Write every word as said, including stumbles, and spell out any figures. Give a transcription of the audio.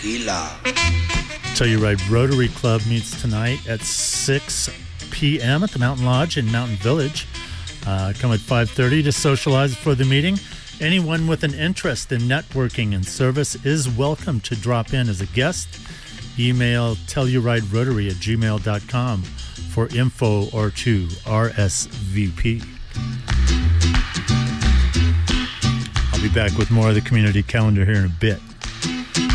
Tequila. Telluride Rotary Club meets tonight at six p.m. at the Mountain Lodge in Mountain Village. Uh, come at five thirty to socialize for the meeting. Anyone with an interest in networking and service is welcome to drop in as a guest. Email telluriderotary at gmail dot com for info or to R S V P. I'll be back with more of the community calendar here in a bit.